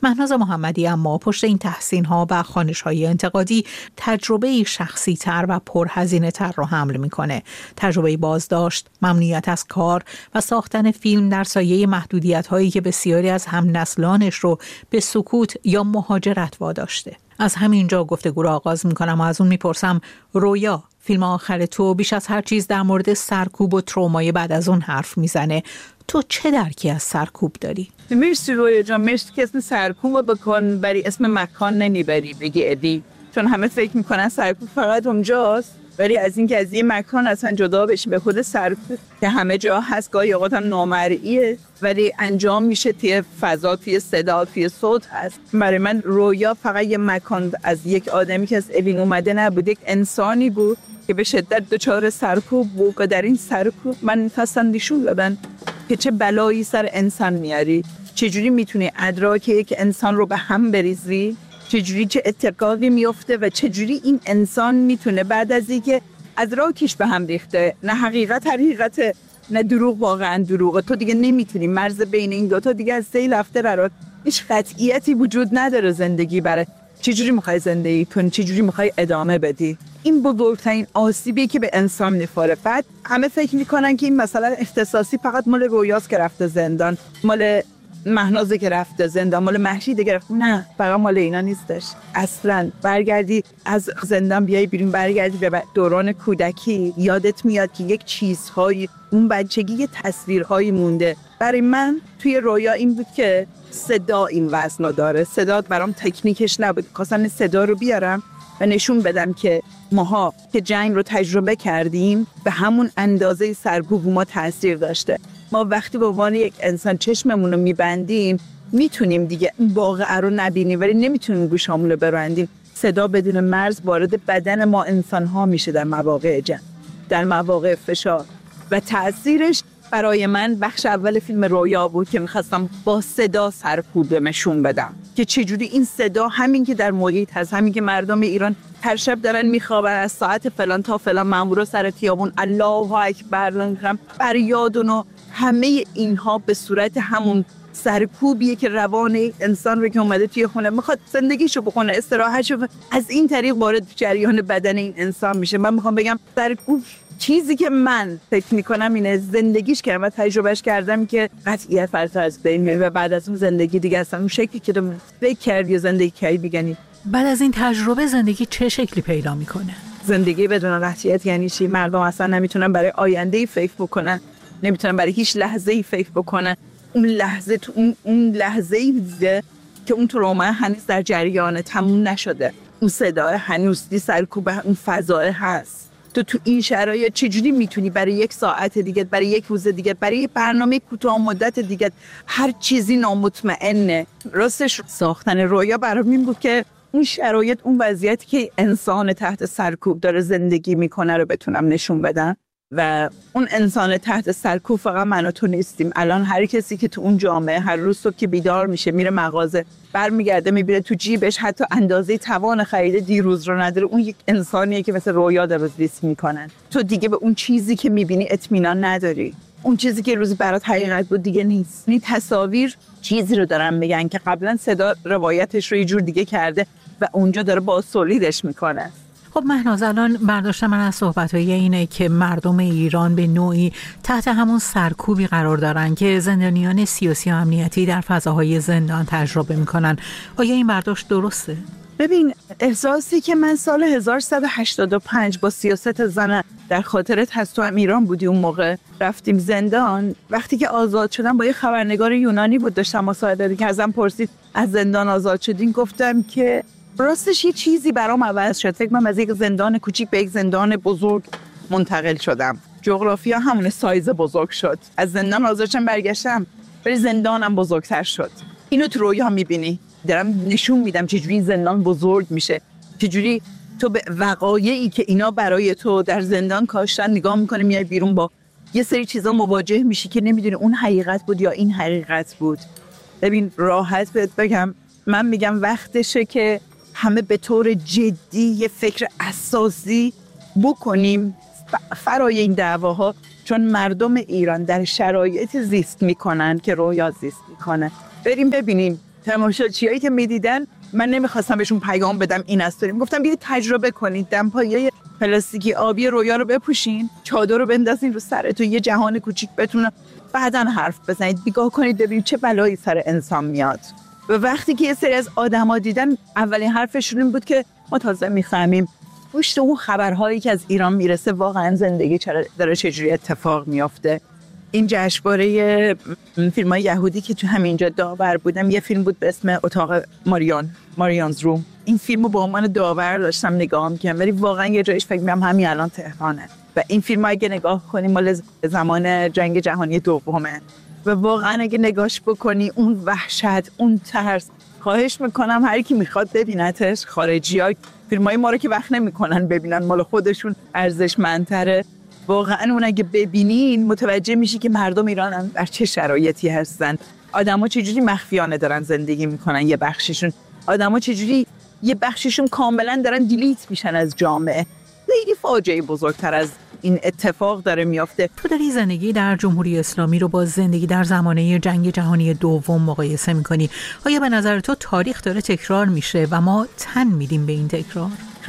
مهناز محمدی اما پشت این تحسین‌ها و خوانش‌های انتقادی تجربه شخصی‌تر و پرهزینه‌تر رو حمل می‌کنه. تجربه بازداشت، ممنوعیت از کار و ساختن فیلم در سایه محدودیت‌هایی که بسیاری از هم‌نسلانش رو به سکوت یا مهاجرت واداشته. از همینجا گفتگو رو آغاز می‌کنم و از اون می‌پرسم رویا، فیلم آخر تو بیش از هر چیز در مورد سرکوب و ترومای بعد از اون حرف میزنه. تو چه درکی از سرکوب داری؟ مرسی رویا جان، مرسی که اسم سرکوب رو بکن بری اسم مکان نمیبری بگی ادی، چون همه فکر میکنن سرکوب فقط اونجاست، ولی از این که از این مکان اصلا جدا بشیم به خود سرکوب که همه جا هست، گاهی اوقات هم نامرئیه ولی انجام میشه توی فضا، توی صدا، توی صوت هست. برای من رویا فقط یه مکان از یک آدمی که از اوین اومده نبود، یک انسانی بود که به شدت دچار سرکوب بود و در این سرکوب من می‌خواستم نشون بدم که چه بلایی سر انسان میاری، چجوری میتونی ادراک یک انسان رو به هم بریزی، چجوری چه اتفاقی میفته و چجوری این انسان میتونه بعد از اینکه ادراکش به هم ریخته، نه حقیقت نه دروغ واقعا دروغه، تو دیگه نمیتونی مرز بین این دوتا دیگه از سیل رفته برات، هیچ قطعیتی وجود نداره زندگی برات، چجوری میخوای زندگی کنی، چجوری میخوای ادامه بدی. این بزرگترین آسیبی که به انسان میخوره. بعد همه فکر میکنن که این مثلا اختصاصی فقط مال رویاست که رفته زندان، مال مهنازه که رفته زندان، مال مهشید که رفته، نه فقط مال اینا نیستش اصلا. برگردی از زندان بیای بیرون، برگردی به دوران کودکی، یادت میاد که یک چیزهایی اون بچگی یه تصویرهایی مونده. برای من توی رویا این بود که صدا این وزن داره، صدا برام تکنیکش نبود، خواستم صدا رو بیارم و نشون بدم که ماها که جنگ رو تجربه کردیم به همون اندازه سرکوب ما تاثیر داشته. ما وقتی به عنوان یک انسان چشممون رو میبندیم میتونیم دیگه این واقعه رو نبینیم ولی نمیتونیم گوشامون رو ببندیم. صدا بدون مرز وارد بدن ما انسان ها میشه در مواقع جنگ، در مواقع فشار و تاثیرش برای من بخش اول فیلم رویا بود که میخواستم با صدا سرکوب نشون بدم که چجوری این صدا همین که در محیط هست، همین که مردم ایران هر شب دارن میخوابن از ساعت فلان تا فلان مامورا سر خیابون الله اکبر بر یادونو، همه اینها به صورت همون سرکوبیه که روان انسان رو که اومده توی خونه میخواد زندگیشو بکنه، استراحتشو، از این طریق وارد جریان بدن این انسان میشه. من میخوام بگم سرکوب چیزی که من فکر میکنم اینه، زندگیش کردم و تجربهش کردم که قطعیت فراتر از بین میره و بعد از اون زندگی دیگه اصلا اون شکلی که تو فکر کردی یا زندگی کردی بگنی. بعد از این تجربه زندگی چه شکلی پیدا میکنه؟ زندگی بدون قطعیت یعنی چی؟ مردم اصلا نمیتونن برای آینده فکر بکنن، نمیتونن برای هیچ لحظه‌ای فکر بکنن. اون لحظه تو اون لحظه‌ای بوده که اون تروما هنوز در جریان تموم نشده، اون صدا هنوز دی سرکوب، اون فضا هست. تو این شرایط چجوری میتونی برای یک ساعت دیگه، برای یک روز دیگه، برای برنامه کوتاه مدت دیگه، هر چیزی نامطمئنه. راستش ساختن رویا برام این بود که اون شرایط، اون وضعیتی که انسان تحت سرکوب داره زندگی میکنه رو بتونم نشون بدم و اون انسان تحت سرکوب فقط من و تو نیستیم. الان هر کسی که تو اون جامعه هر روز صبح که بیدار میشه میره مغازه، برمیگرده میبینه تو جیبش حتی اندازه توان خرید دیروز رو نداره، اون یک انسانیه که مثل رویا داره ریسک میکنن. تو دیگه به اون چیزی که میبینی اطمینان نداری، اون چیزی که روز برات حقیقت بود دیگه نیست. این تصاویر چیزی رو دارن میگن که قبلا صدا روایتش رو یه جور دیگه کرده و اونجا داره با سولیدش میکنه. خب مهناز، الان برداشت من از صحبت‌های اینه که مردم ایران به نوعی تحت همون سرکوبی قرار دارن که زندانیان سیاسی و امنیتی در فضاهای زندان تجربه میکنن. آیا این برداشت درسته؟ ببین، احساسی که من سال 1185 با سیاست زن در خاطرت هست، تو هم ایران بودی اون موقع، رفتیم زندان. وقتی که آزاد شدم با یه خبرنگار یونانی بود، داشتم مصاحبه که ازم پرسید از زندان آزاد شدین، گفتم که راستش یه چیزی برام عوض شد. فکر کنم از یک زندان کوچیک به یک زندان بزرگ منتقل شدم. جغرافیا همون سایز بزرگ شد. از زندان آزاد شدم برگشتم ولی زندانم بزرگتر شد. اینو تو رویا میبینی، دارم نشون میدم چجوری زندان بزرگ میشه، چجوری تو به وقایعی که اینا برای تو در زندان کاشتن نگاه میکنی، میای بیرون با یه سری چیزا مواجه میشی که نمیدونی اون حقیقت بود یا این حقیقت بود. ببین راحت بهت بگم، من میگم وقتشه که همه به طور جدی یه فکر اساسی بکنیم فرای این دعواها، چون مردم ایران در شرایط زیست میکنن که رویا زیست میکنه. بریم ببینیم تماشاچیایی که میدیدن من نمیخواستم بهشون پیغام بدم این است داریم، گفتم بیاید تجربه کنید، دمپایی پلاستیکی آبی رویا رو بپوشین، چادر رو بندازین رو سرتون، یه جهان کوچیک بتونه بعداً حرف بزنید، نگاه کنید ببینید چه بلایی سر انسان میاد. و وقتی که یه سری از آدما دیدن اولین حرفشون این بود که ما تازه میفهمیم پشت اون خبرهایی که از ایران میرسه واقعا زندگی داره چجوری اتفاق میافته. این جشنواره فیلم‌های یهودی که تو همینجا داور بودم، یه فیلم بود به اسم اتاق ماریانز روم. این فیلمو با عنوان داور داشتم نگاه می‌کردم، ولی واقعا یه جایش فکر می‌کنم همین الان تهرانه. و این فیلم اگه نگاه کنیم مال زمان جنگ جهانی دومه و واقعا اگه نگاش بکنی اون وحشت، اون ترس، خواهش میکنم هر کی میخواد ببینتش. خارجی‌ها فیلمای ما رو که وقت نمیکنن ببینن، مال خودشون ارزشمندتره. واقعا اون اگه ببینین متوجه میشی که مردم ایران در چه شرایطی هستن، آدما چجوری مخفیانه دارن زندگی میکنن، یه بخششون آدما چجوری یه بخششون کاملا دارن دیلیت میشن از جامعه. خیلی فاجعه بزرگتر از این اتفاق داره میافته. تو داری زندگی در جمهوری اسلامی رو با زندگی در زمانه جنگ جهانی دوم مقایسه میکنی. آیا به نظر تو تاریخ داره تکرار میشه و ما تن میدیم به این تکرار؟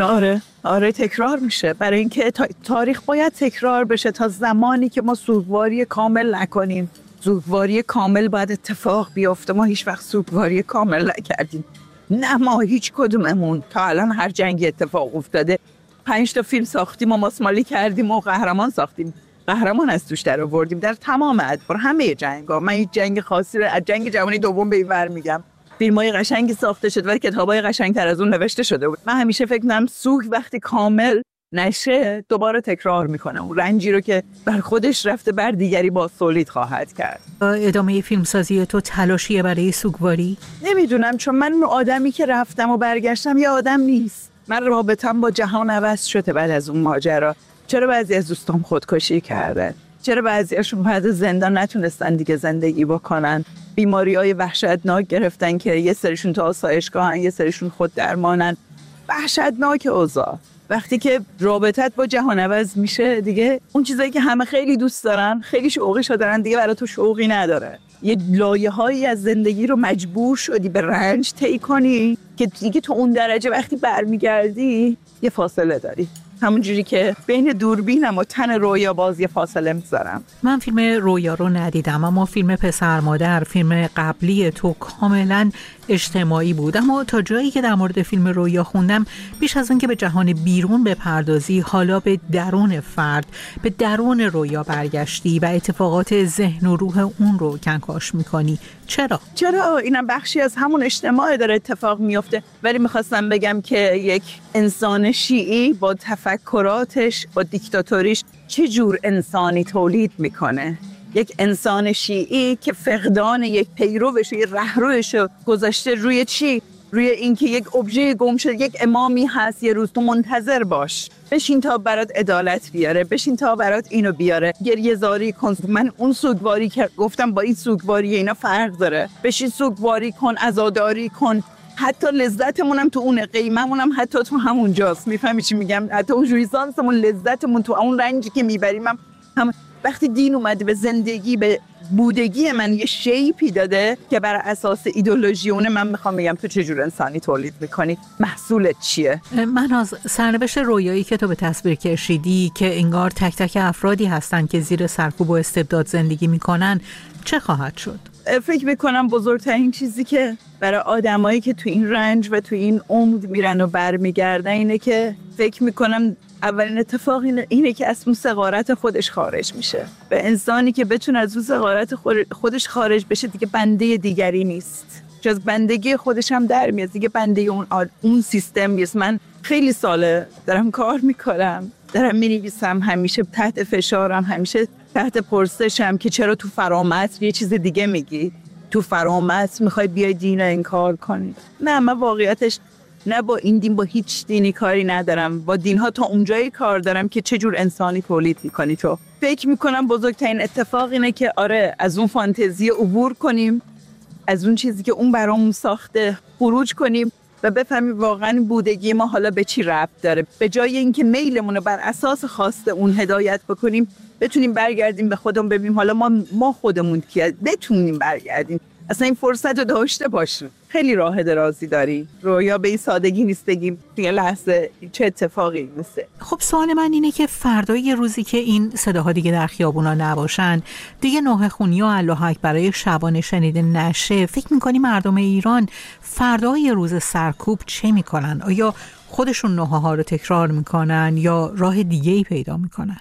آره تکرار میشه، برای اینکه تاریخ باید تکرار بشه تا زمانی که ما سوگواری کامل نکنیم. سوگواری کامل باید اتفاق بیفته. ما هیچ وقت سوگواری کامل نکردیم. نه ما هیچ کدوممون تا الان هر جنگی اتفاق افتاده 5 تا فیلم ساختیم و ماسمالی کردیم و قهرمان ساختیم، قهرمان از توش در آوردیم در تمام ادوار همه جنگا. من هیچ جنگ خاصی رو از جنگ جهانی دوم به این ور میگم. فیلمای قشنگی ساخته شد ولی کتابای قشنگتر از اون نوشته شده بود. من همیشه فکر می‌کنم سوگ وقتی کامل نشه دوباره تکرار میکنه اون رنجی رو که بر خودش رفته بر دیگری با تولید خواهد کرد. ادامه فیلمسازی تو تلاشیه برای سوگواری؟ نمیدونم، چون من آدمی که رفتم و برگشتم یه آدم نیست. من رابطم با جهان عوض شده بعد از اون ماجرا. چرا بعضی از دوستام خودکشی کردن؟ چرا بعضیاشون بعد از زندان نتونستن دیگه زندگی بکنن؟ بیماری‌های وحشتناک گرفتن که یه سریشون تو آسایشگاهن، یه سریشون خود درمانن. وحشتناک اوضاع. وقتی که رابطت با جهان عوض میشه دیگه اون چیزایی که همه خیلی دوست دارن، خیلی شوقیشو دارن، دیگه برای تو شوقی نداره. یه لایه‌هایی از زندگی رو مجبور شدی به رنج طی کنی که دیگه تو اون درجه وقتی برمیگردی یه فاصله داری. همون جوری که بین دوربینم و تن رویا باز یه فاصله میذارم. من فیلم رویا رو ندیدم، اما فیلم پسر مادر، فیلم قبلی تو کاملا اجتماعی بود. اما تا جایی که در مورد فیلم رویا خوندم، بیش از اون که به جهان بیرون بپردازی، حالا به درون فرد، به درون رویا برگشتی و اتفاقات ذهن و روح اون رو کنکاش میکنی. چرا؟ اینم بخشی از همون اجتماع داره اتفاق میفته. ولی میخواستم بگم که یک انسان شیعی با تفکراتش، با دیکتاتوریش چه جور انسانی تولید میکنه. یک انسان شیعی که فقدان یک پیروش، یک رهروش گذاشته روی چی؟ روی اینکه یک ابژه گم شده، یک امامی هست، یه روز تو منتظر باش، بشین تا برات عدالت بیاره، بشین تا برات اینو بیاره، گریه زاری کن. من اون سوگواری که گفتم با این سوگواری اینا فرق داره. بشین سوگواری کن، عزاداری کن. حتی لذتمونم تو اون، قیممونم حتی تو همونجاست. میفهمی چی میگم؟ حتی اون ژویسانسمون، لذتمون تو اون رنجی که میبریم هم وقتی دین اومده به زندگی، به بودگی من یه شیپی داده که بر اساس ایدئولوژیونه. من میخوام بگم تو چجور انسانی تولید میکنی، محصولت چیه؟ من از سرنوشت رویایی که تو به تصویر کشیدی که انگار تک تک افرادی هستن که زیر سرکوب و استبداد زندگی میکنن، چه خواهد شد؟ فکر میکنم بزرگترین چیزی که برای آدمایی که تو این رنج و تو این عمق میرن و برمیگردن اینه که فکر میکنم اولین اتفاق اینه که از اون صغارت خودش خارج میشه. به انسانی که بتونه از اون صغارت خودش خارج بشه دیگه بنده دیگری نیست، چون از بندگی خودش هم در میاد، دیگه بنده اون سیستم نیست. من خیلی ساله دارم کار میکنم، دارم مینویسم، همیشه تحت فشارم، همیشه تحت پرسشم که چرا تو فرامتر یه چیز دیگه میگی، تو فرامتر میخوای بیای دین رو انکار کنی. نه، من واقعیتش نه با این دین، با هیچ دینی کاری ندارم. با دینها تا اونجایی کار دارم که چه جور انسانی تولید میکنی تو. فکر میکنم بزرگترین اتفاق اینه که آره از اون فانتزی عبور کنیم، از اون چیزی که اون برامون ساخته خروج کنیم و بفهمیم واقعا بودگی ما حالا به چی ربط داره. به جای اینکه میلمون رو بر اساس خواسته اون هدایت بکنیم، بتونیم برگردیم به خودمون، ببینیم حالا ما خودمون کیه، بتونیم برگردیم اصلا این فرصت رو داشته باشیم. خیلی راه درازی داری. رویا به این سادگی نیست بگیم توی لحظه چه اتفاقی میفته. خب سوال من اینه که فردای یه روزی که این صداها دیگه در خیابونا نباشن، دیگه نوحه خونی و الله اکبرای شبانه شنیده نشه، فکر میکنی مردم ایران فردای روز سرکوب چه میکنن؟ آیا خودشون نوحه ها رو تکرار میکنن یا راه دیگه ای پیدا میکنن؟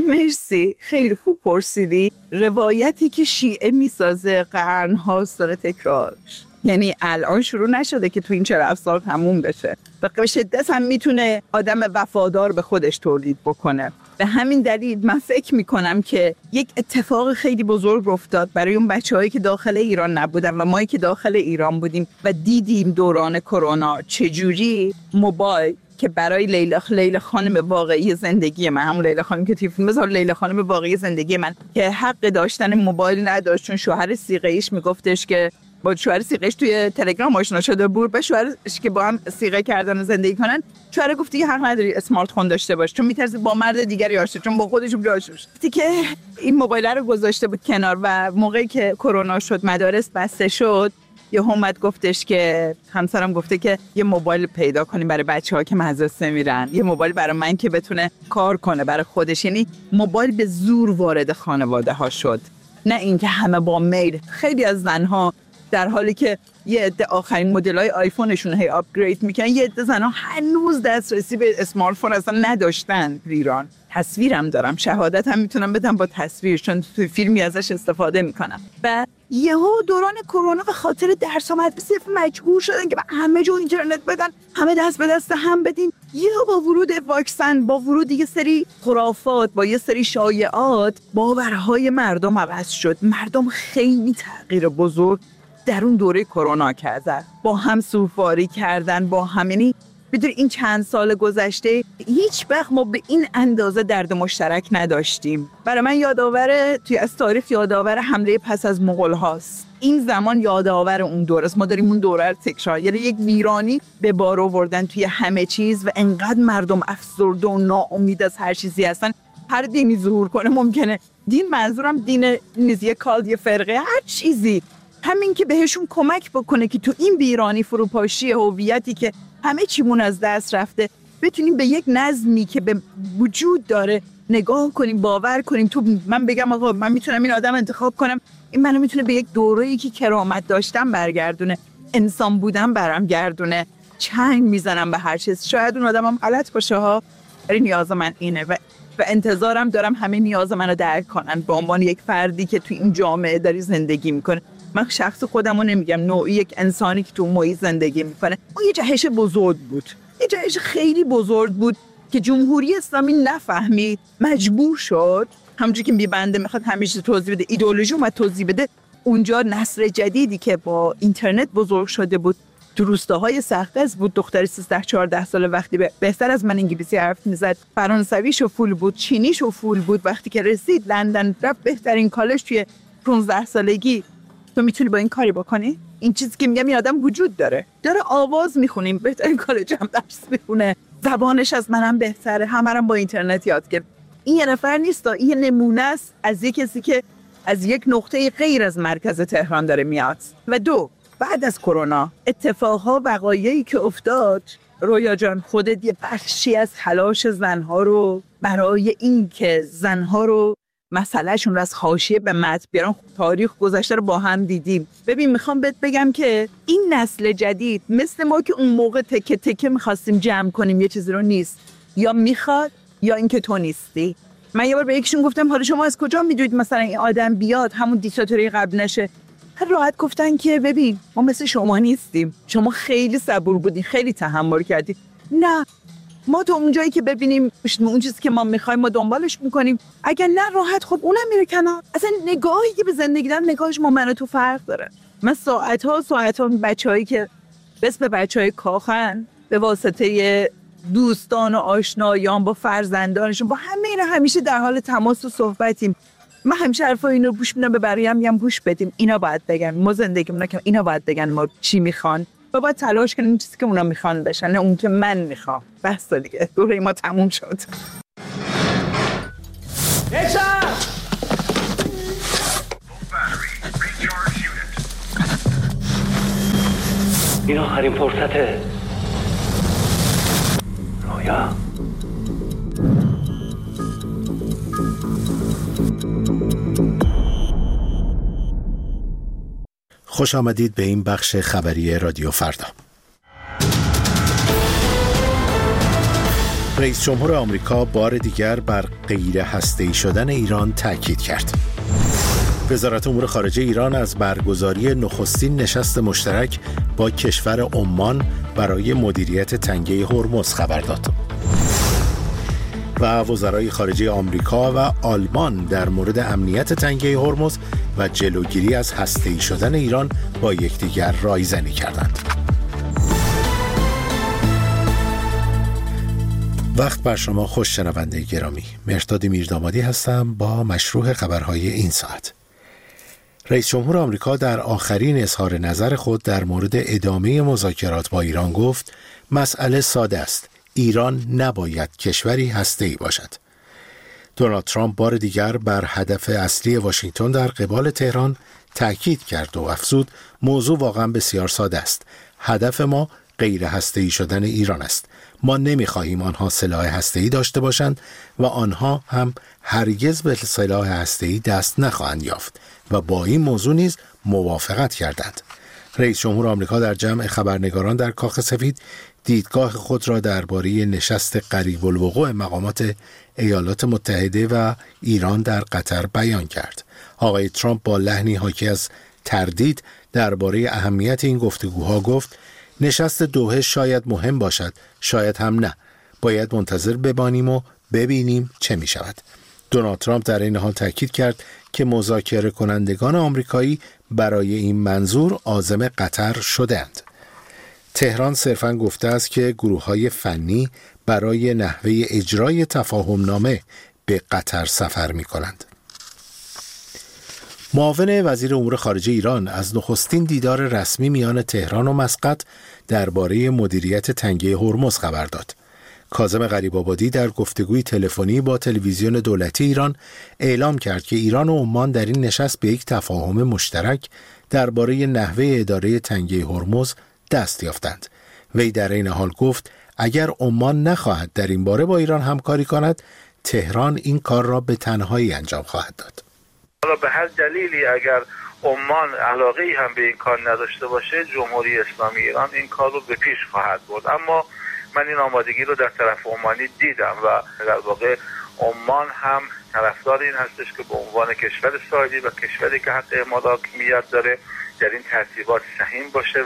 مرسی، خیلی خوب پرسیدی. روایتی که شیعه میسازه قرن‌هاست داره تکرار، یعنی الان شروع نشده که تو این 47 سال تموم بشه. به شدت هم میتونه آدم وفادار به خودش تولید بکنه. به همین دلیل من فکر میکنم که یک اتفاق خیلی بزرگ افتاد برای اون بچه‌هایی که داخل ایران نبودن و مایی که داخل ایران بودیم و دیدیم دوران کرونا چجوری موبایل که برای لیلا خانم واقعی زندگی من، همون لیلا خانم که توی فیلم بذار لیلا خانم واقعی زندگی من که حق داشتن موبایل نداشت چون شوهر صیغه‌ایش میگفتش که با شوهر صیغه‌اش توی تلگرام آشنا شده بود، به شوهرش که با هم صیغه کردن و زندگی کنن، شوهر گفت دیگه حق نداری اسمارت فون داشته باش چون میترسی با مرد دیگری آشنا، چون با خودش آشنا شد. که این موبایل رو گذاشته بود کنار و موقعی که کرونا شد مدارس بسته شد، یه اومد گفتش که همسرم گفته که یه موبایل پیدا کنیم برای بچه‌ها که مدرسه میرن، یه موبایل برای من که بتونه کار کنه برای خودش. یعنی موبایل به زور وارد خانواده ها شد، نه اینکه همه با میل. خیلی از زنها در حالی که یه عده آخرین مدل‌های آیفونشون هی آپگرید میکنن، یه عده زنها هنوز دسترسی به اسمارت فون اصلا نداشتن در ایران. تصویرم دارم، شهادت هم میتونم بدم با تصویر، چون تو فیلمی ازش استفاده میکنم. و یهو دوران کرونا به خاطر درس و مدرسه مجبور شدن که همه جا اینترنت بدن، همه دست به دست هم بدیم. یهو با ورود واکسن، با ورود یه سری خرافات، با یه سری شایعات، باورهای مردم عوض شد. مردم خیلی تغییر بزرگ در اون دوره کرونا کردن، با هم سوفاری کردن، با هم. یعنی بدون این چند سال گذشته هیچ وقت ما به این اندازه درد مشترک نداشتیم. برای من یادآور توی از تاریخ یادآور حمله پس از مغول هاست. این زمان یادآور اون دوره است. ما داریم اون دوره رو تکرار، یعنی یک ویرانی به بار آوردن توی همه چیز و انقدر مردم افسرده و ناامید از هر چیزی هستن. هر دینی ظهور کنه ممکنه، دین منظورم دین نیست، یه کالد، یه فرقه، هر چیزی، همین که بهشون کمک بکنه که تو این ویرانی، فروپاشی هویتی که همه چیمون از دست رفته، بتونیم به یک نظمی که به وجود داره نگاه کنیم، باور کنیم. تو من بگم آقا من میتونم این آدم انتخاب کنم، این منو میتونه به یک دوره‌ای که کرامت داشتم برگردونه، انسان بودم برام گردونه، چنگ میزنم به هر چیز. شاید اون آدمم غلط باشه ها، ولی نیاز من اینه و انتظارم دارم همه نیاز منو درک کنن به عنوان یک فردی که تو این جامعه داری زندگی میکنه. من شخص خودمو نمیگم، نوعی یک انسانی که تو محیط زندگی میکنه. اون یه جهش بزرگ بود، یه جهش خیلی بزرگ بود که جمهوری اسلامی نفهمید، مجبور شد. همونجوری که میبنده میخواد همیشه توضیح بده، ایدئولوژی اومد توضیح بده. اونجا نسل جدیدی که با اینترنت بزرگ شده بود، تو روستاهای سخت‌گز بود، دختر 13-14 ساله وقتی بهتر از من انگلیسی حرف میزد، فرانسویشو فول بود، چینیشو فول بود. وقتی که رسید لندن رفت بهترین کالج توی 15 سالگی. تو میتونی با این کاری بکنی؟ این چیزی که میگم این آدم وجود داره آواز میخونیم، بهترین کالج هم درس میخونه، زبانش از منم بهتره، همرم با اینترنت یاد گرفت. این یه نفر نیست، این نمونه است از یک کسی که از یک نقطه غیر از مرکز تهران داره میاد. و دو، بعد از کرونا اتفاقها وقایعی که افتاد، رویا جان خودت یه بخشی از تلاش زنها رو برای این که زنها رو مسئلهشون رو از حاشیه به متن بیارن، تاریخ گذشته رو با هم دیدیم. ببین میخوام بهت بگم که این نسل جدید مثل ما که اون موقع تکه تکه میخواستیم جمع کنیم یه چیزی رو، نیست. یا میخواد یا اینکه تو نیستی. من یه بار به یکیشون گفتم حالا شما از کجا میدونید مثلا این آدم بیاد همون دیکتاتوری قبل نشه؟ راحت گفتن که ببین ما مثل شما نیستیم، شما خیلی صبور بودین، خیلی تحمل کردین. نه، ما تو اونجایی که ببینیم اون چیزی که ما میخوایم ما دنبالش میکنیم، اگر نه راحت خب اونم میره کنار. اصلا نگاهی که به زندگی دارن، نگاهش ما من و تو فرق داره. من ساعتها بچه‌هایی که به بچه‌های کاخن به واسطه دوستان و آشنایان با فرزندانشون، با همه اینا همیشه در حال تماس و صحبتیم. من همیشه حرفا اینو گوش میدم، به بقیه هم گوش بدیم. اینا باید بگن ما زندگیمون که اینا باید بگن ما چی میخوان و باید تلاش کنیم این چیزی که اونا میخوان بشن، نه اون که من میخوام. بس دیگه دوره ما تموم شد. این آخرین فرصته. رویا. خوش آمدید به این بخش خبری رادیو فردا. رئیس جمهور آمریکا بار دیگر بر غیر هسته‌ای شدن ایران تاکید کرد. وزارت امور خارجه ایران از برگزاری نخستین نشست مشترک با کشور عمان برای مدیریت تنگه هرمز خبر داد. و وزرای خارجه آمریکا و آلمان در مورد امنیت تنگه هرمز و جلوگیری از هسته‌ای شدن ایران با یکدیگر رایزنی کردند. وقت بر شما خوش شنونده گرامی. مهرداد میردامادی هستم با مشروع خبرهای این ساعت. رئیس جمهور آمریکا در آخرین اظهار نظر خود در مورد ادامه مذاکرات با ایران گفت مسئله ساده است. ایران نباید کشوری هسته‌ای باشد. دونالد ترامپ بار دیگر بر هدف اصلی واشنگتن در قبال تهران تأکید کرد و افزود موضوع واقعا بسیار ساده است. هدف ما غیر هسته‌ای شدن ایران است. ما نمی‌خواهیم آنها سلاح هسته‌ای داشته باشند و آنها هم هرگز به سلاح هسته‌ای دست نخواهند یافت و با این موضوع نیز موافقت کردند. رئیس جمهور آمریکا در جمع خبرنگاران در کاخ سفید دیدگاه خود را درباره نشست قریب الوقوع مقامات ایالات متحده و ایران در قطر بیان کرد. آقای ترامپ با لحنی حاکی از تردید درباره اهمیت این گفتگوها گفت نشست دوحه شاید مهم باشد، شاید هم نه. باید منتظر بمانیم و ببینیم چه می شود. دونالد ترامپ در این حال تاکید کرد که مذاکره کنندگان آمریکایی برای این منظور عازم قطر شدند. تهران صرفاً گفته است که گروه‌های فنی برای نحوه اجرای تفاهمنامه به قطر سفر می‌کنند. معاون وزیر امور خارجه ایران از نخستین دیدار رسمی میان تهران و مسقط درباره مدیریت تنگه هرمز خبر داد. کاظم غریب‌آبادی در گفتگوی تلفنی با تلویزیون دولتی ایران اعلام کرد که ایران و عمان در این نشست به یک تفاهم مشترک درباره نحوه اداره تنگه هرمز دست یافتند. وی در این حال گفت اگر عمان نخواهد در این باره با ایران همکاری کند، تهران این کار را به تنهایی انجام خواهد داد. حالا به هر دلیلی اگر عمان علاقه‌ای هم به این کار نداشته باشه، جمهوری اسلامی ایران این کار رو به پیش خواهد برد. اما من این آمادگی رو در طرف عمانی دیدم و در واقع عمان هم طرفدار این هستش که به عنوان کشور ساحلی و کشوری که حق اعمال حاکمیت داره در این ترتیبات سهیم باشه.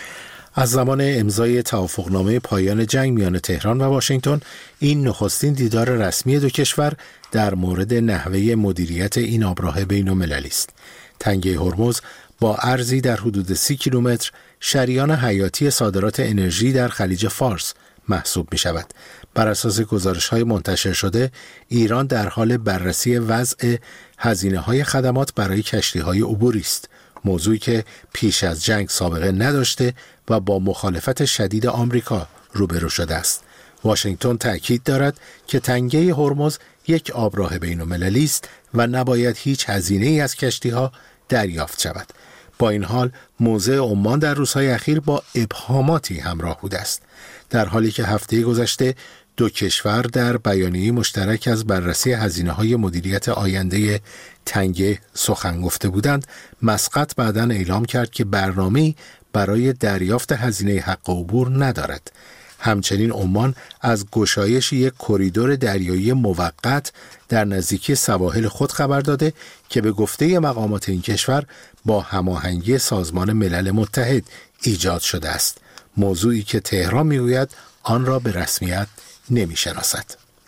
از زمان امضای توافقنامه پایان جنگ میان تهران و واشنگتن، این نخستین دیدار رسمی دو کشور در مورد نحوه مدیریت این آبراه بین‌المللی است. تنگه هرمز با عرضی در حدود 30 کیلومتر شریان حیاتی صادرات انرژی در خلیج فارس محسوب می شود. بر اساس گزارش‌های منتشر شده، ایران در حال بررسی وضع هزینه‌های خدمات برای کشتی‌های عبوری است. موضوعی که پیش از جنگ سابقه نداشته و با مخالفت شدید آمریکا روبرو شده است. واشنگتن تأکید دارد که تنگه هرمز یک آبراه بین‌المللی است و نباید هیچ هزینه‌ای از کشتی‌ها دریافت شود. با این حال موضع عمان در روزهای اخیر با ابهاماتی همراه بوده است. در حالی که هفته گذشته دو کشور در بیانیه مشترک از بررسی هزینه‌های مدیریت آینده تنگه سخن گفته بودند، مسقط بعداً اعلام کرد که برنامه‌ای برای دریافت هزینه حق عبور ندارد. همچنین عمان از گشایش یک کریدور دریایی موقت در نزدیکی سواحل خود خبر داده که به گفته مقامات این کشور با هماهنگی سازمان ملل متحد ایجاد شده است. موضوعی که تهران میگوید آن را به رسمیت نمیشناسد.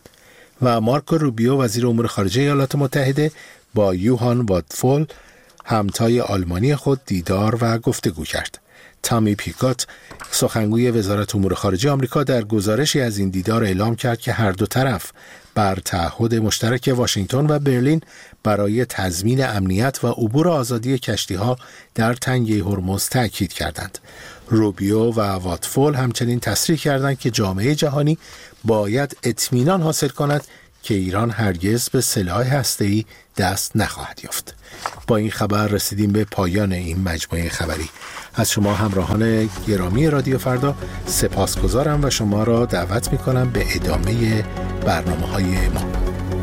و مارکو روبیو وزیر امور خارجه ایالات متحده با یوهان وادفول همتای آلمانی خود دیدار و گفتگو کرد. تامی پیکات سخنگوی وزارت امور خارجه آمریکا در گزارشی از این دیدار اعلام کرد که هر دو طرف بر تعهد مشترک واشنگتن و برلین برای تضمین امنیت و عبور آزادی کشتی‌ها در تنگه هرمز تاکید کردند. روبیو و واتفول همچنین تصریح کردند که جامعه جهانی باید اطمینان حاصل کند که ایران هرگز به سلاح هسته‌ای دست نخواهد یافت. با این خبر رسیدیم به پایان این مجموعه خبری. از شما همراهان گرامی رادیو فردا سپاسگزارم و شما را دعوت می‌کنم به ادامه برنامه‌های ما.